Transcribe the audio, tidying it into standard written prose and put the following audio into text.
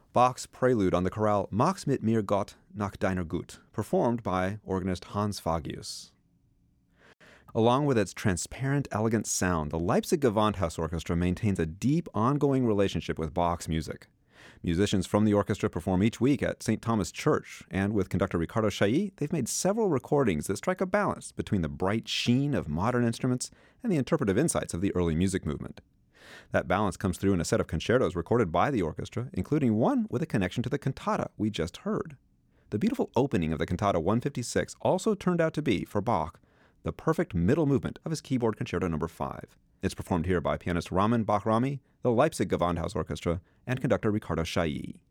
Bach's prelude on the chorale Mach's mit mir Gott nach deiner Gut, performed by organist Hans Fagius. Along with its transparent, elegant sound, the Leipzig Gewandhaus Orchestra maintains a deep, ongoing relationship with Bach's music. Musicians from the orchestra perform each week at St. Thomas Church, and with conductor Ricardo Chailly, they've made several recordings that strike a balance between the bright sheen of modern instruments and the interpretive insights of the early music movement. That balance comes through in a set of concertos recorded by the orchestra, including one with a connection to the cantata we just heard. The beautiful opening of the Cantata 156 also turned out to be, for Bach, the perfect middle movement of his keyboard concerto No. 5. It's performed here by pianist Ramin Bahrami, the Leipzig Gewandhaus Orchestra, and conductor Ricardo Chailly.